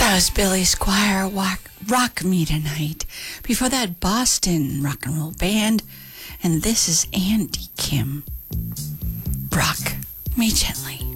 That was Billy Squire, Rock Me Tonight. Before that, Boston Rock and Roll Band. And this is Andy Kim. Rock Me Gently.